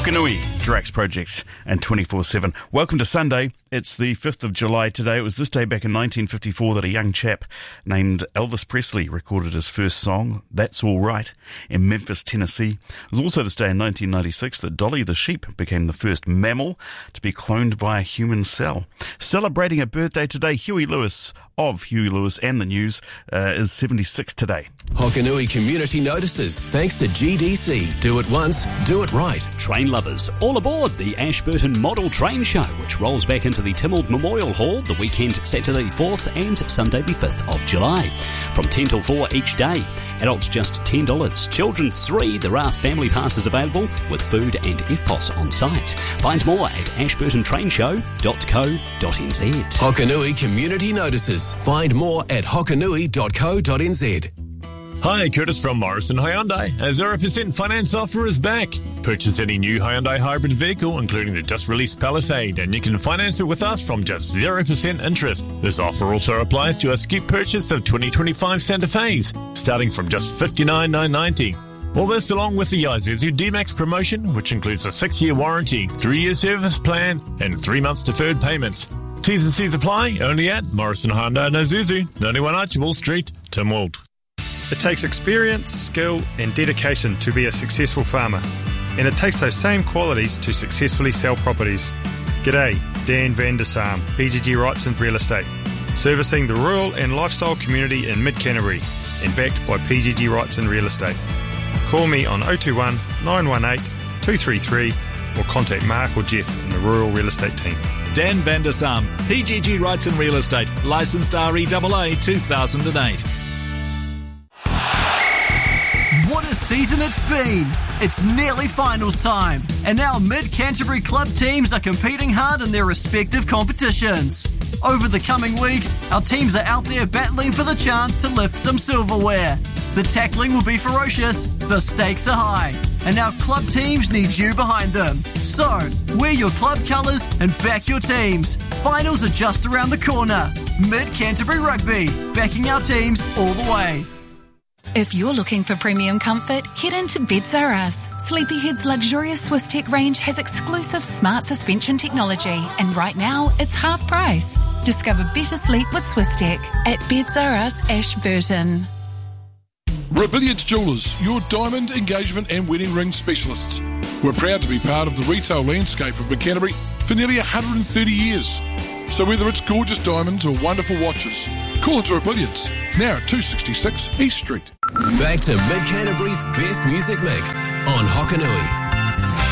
Hokanui, Drax Project, and 24/7. Welcome to Sunday. It's the 5th of July today. It was this day back in 1954 that a young chap named Elvis Presley recorded his first song, That's All Right, in Memphis, Tennessee. It was also this day in 1996 that Dolly the sheep became the first mammal to be cloned by a human cell. Celebrating a birthday today, Huey Lewis of Huey Lewis and the News is 76 today. Hokanui Community Notices, thanks to GDC. Do it once, do it right. Train lovers, all aboard the Ashburton Model Train Show, which rolls back into the Tynwald Memorial Hall the weekend Saturday 4th and Sunday the 5th of July. From 10 till 4 each day. Adults just $10. Children's $3. There are family passes available with food and FPOS on site. Find more at ashburtontrainshow.co.nz. Hokanui Community Notices. Find more at hokanui.co.nz. Hi, Curtis from Morrison Hyundai. A 0% finance offer is back. Purchase any new Hyundai hybrid vehicle, including the just-released Palisade, and you can finance it with us from just 0% interest. This offer also applies to a skip purchase of 2025 Santa Fe's, starting from just $59,990. All this along with the Isuzu D-Max promotion, which includes a 6-year warranty, 3-year service plan, and 3 months deferred payments. T's and C's apply only at Morrison Hyundai and Isuzu, 91 Archibald Street, Tynwald. It takes experience, skill and dedication to be a successful farmer. And it takes those same qualities to successfully sell properties. G'day, Dan van der Saam, PGG Wrightson Real Estate. Servicing the rural and lifestyle community in Mid-Canterbury and backed by PGG Wrightson Real Estate. Call me on 021 918 233 or contact Mark or Jeff in the Rural Real Estate team. Dan van der Saam, PGG Wrightson Real Estate, licensed REAA 2008. What a season it's been! It's nearly finals time, and our Mid-Canterbury club teams are competing hard in their respective competitions. Over the coming weeks, our teams are out there battling for the chance to lift some silverware. The tackling will be ferocious, the stakes are high, and our club teams need you behind them. So, wear your club colours and back your teams. Finals are just around the corner. Mid-Canterbury Rugby, backing our teams all the way. If you're looking for premium comfort, head into Beds R Us. Sleepyhead's luxurious Swiss Tech range has exclusive smart suspension technology, and right now it's half price. Discover better sleep with Swiss Tech at Beds R Us Ashburton. Rebellions Jewellers, your diamond, engagement and wedding ring specialists. We're proud to be part of the retail landscape of Canterbury for nearly 130 years. So whether it's gorgeous diamonds or wonderful watches, call into Rebellions, now at 266 East Street. Back to Mid-Canterbury's best music mix on Hokanui.